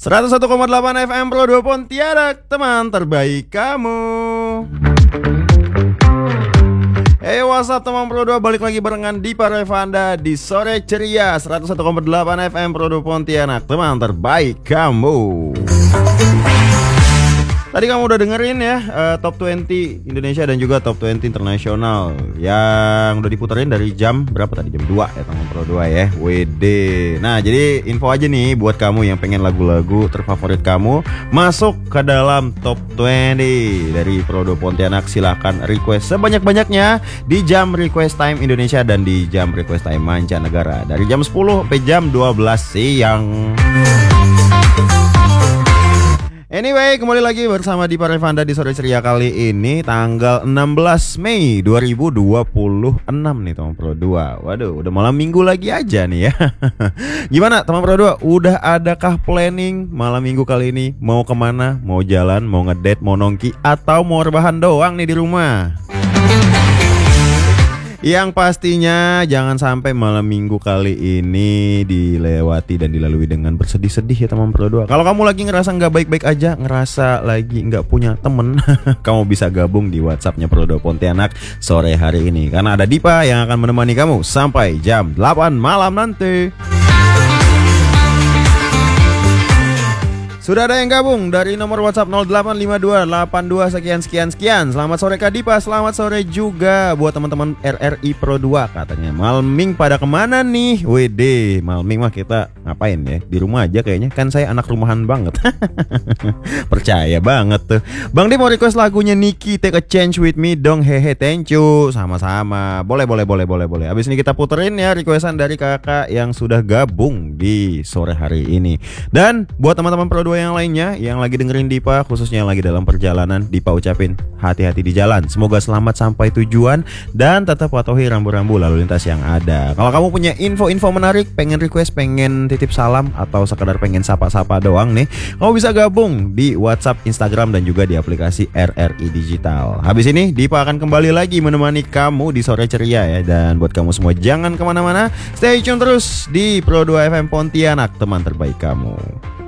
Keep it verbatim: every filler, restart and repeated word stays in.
seratus satu koma delapan F M Pro dua Pontianak, teman terbaik kamu. Hey, what's up teman Pro dua, balik lagi barengan Dipa Revanda di Sore Ceria seratus satu koma delapan F M Pro dua Pontianak, teman terbaik kamu. Tadi kamu udah dengerin ya uh, Top dua puluh Indonesia dan juga Top dua puluh Internasional yang udah diputerin dari jam berapa tadi? Jam dua ya teman Pro dua ya. W D. Nah, jadi info aja nih buat kamu yang pengen lagu-lagu terfavorit kamu masuk ke dalam Top dua puluh dari Pro dua Pontianak. Silahkan request sebanyak-banyaknya di jam request time Indonesia dan di jam request time mancanegara dari jam sepuluh sampai jam dua belas siang. Anyway, kembali lagi bersama Dipa Revanda di Sore Ceria kali ini tanggal enam belas Mei dua ribu dua puluh enam nih teman Pro dua. Waduh, udah malam minggu lagi aja nih ya. Gimana teman Pro dua? Udah adakah planning malam minggu kali ini? Mau kemana? Mau jalan? Mau ngedate? Mau nongki? Atau mau rebahan doang nih di rumah? Yang pastinya jangan sampai malam minggu kali ini dilewati dan dilalui dengan bersedih-sedih ya teman Pro dua. Kalau kamu lagi ngerasa nggak baik-baik aja, ngerasa lagi nggak punya temen, kamu bisa gabung di WhatsAppnya Pro dua Pontianak sore hari ini. Karena ada Dipa yang akan menemani kamu sampai jam delapan malam nanti. Sudah ada yang gabung dari nomor WhatsApp nol delapan lima dua delapan dua sekian sekian sekian. Selamat sore Kak Dipa, selamat sore juga buat teman-teman R R I Pro dua. Katanya Malming pada kemana nih? Wede, Malming mah kita ngapain ya? Di rumah aja kayaknya, kan saya anak rumahan banget. Percaya banget tuh. Bang Di mau request lagunya Niki, Take a Chance With Me dong. Hehe, thank you. Sama-sama. Boleh, boleh, boleh, boleh, boleh. Abis ini kita puterin ya requestan dari kakak yang sudah gabung di sore hari ini. Dan buat teman-teman Pro dua yang lainnya yang lagi dengerin Dipa, khususnya yang lagi dalam perjalanan, Dipa ucapin hati-hati di jalan. Semoga selamat sampai tujuan dan tetap patuhi rambu-rambu lalu lintas yang ada. Kalau kamu punya info-info menarik, pengen request, pengen titip salam atau sekedar pengen sapa-sapa doang nih, kamu bisa gabung di WhatsApp, Instagram dan juga di aplikasi R R I Digital. Habis ini Dipa akan kembali lagi menemani kamu di Sore Ceria ya. Dan buat kamu semua jangan kemana-mana, stay tune terus di Pro dua F M Pontianak, teman terbaik kamu.